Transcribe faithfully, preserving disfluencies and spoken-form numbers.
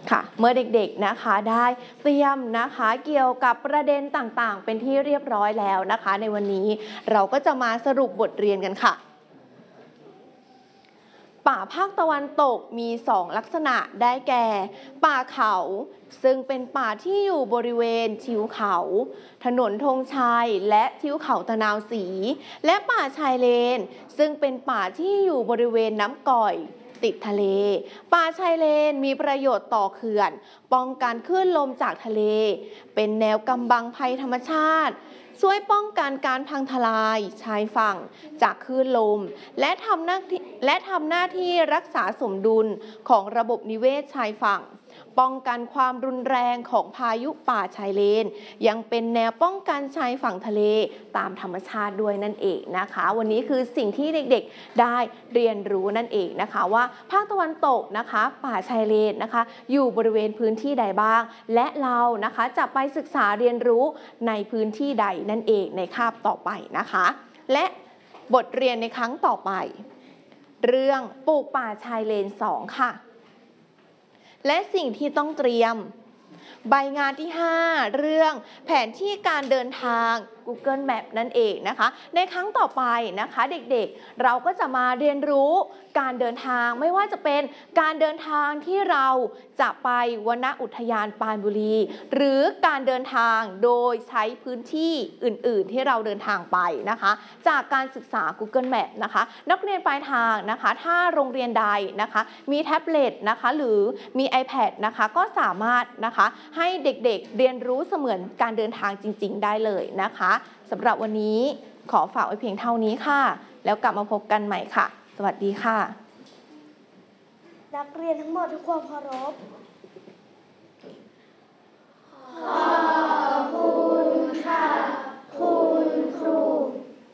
ค่ะเมื่อเด็กๆนะคะได้เตรียมนะคะเกี่ยวกับประเด็นต่างๆเป็นที่เรียบร้อยแล้วนะคะในวันนี้เราก็จะมาสรุปบทเรียนกันค่ะป่าภาคตะวันตกมีสองลักษณะได้แก่ป่าเขาซึ่งเป็นป่าที่อยู่บริเวณทิวเขาถนนธงชัยและทิวเขาตะนาวศรีและป่าชายเลนซึ่งเป็นป่าที่อยู่บริเวณน้ำก่อยติดทะเลป่าชายเลนมีประโยชน์ต่อเขื่อนป้องกันคลื่นลมจากทะเลเป็นแนวกำบังภัยธรรมชาติช่วยป้องกันการพังทลายชายฝั่งจากคลื่นลมและทำหน้าที่และทำหน้าที่รักษาสมดุลของระบบนิเวศชายฝั่งป้องกันความรุนแรงของพายุป่าชายเลนยังเป็นแนวป้องกันชายฝั่งทะเลตามธรรมชาติด้วยนั่นเองนะคะวันนี้คือสิ่งที่เด็กๆได้เรียนรู้นั่นเองนะคะว่าภาคตะวันตกนะคะป่าชายเลนนะคะอยู่บริเวณพื้นที่ใดบ้างและเรานะคะจะไปศึกษาเรียนรู้ในพื้นที่ใดนั่นเองในคาบต่อไปนะคะและบทเรียนในครั้งต่อไปเรื่องปลูกป่าชายเลนสองค่ะและสิ่งที่ต้องเตรียมใบงานที่ห้าเรื่องแผนที่การเดินทาง Google Map นั่นเองนะคะในครั้งต่อไปนะคะเด็กๆเราก็จะมาเรียนรู้การเดินทางไม่ว่าจะเป็นการเดินทางที่เราจะไปวนอุทยานปรานบุรีหรือการเดินทางโดยใช้พื้นที่อื่นๆที่เราเดินทางไปนะคะจากการศึกษา Google Map นะคะนักเรียนปลายทางนะคะถ้าโรงเรียนใดนะคะมีแท็บเล็ตนะคะหรือมี ไอแพด นะคะก็สามารถนะคะให้เด็กๆเรียนรู้เสมือนการเดินทางจริงๆได้เลยนะคะสำหรับวันนี้ขอฝากไว้เพียงเท่านี้ค่ะแล้วกลับมาพบกันใหม่ค่ะสวัสดีค่ะนักเรียนทั้งหมดทุกความเคารพ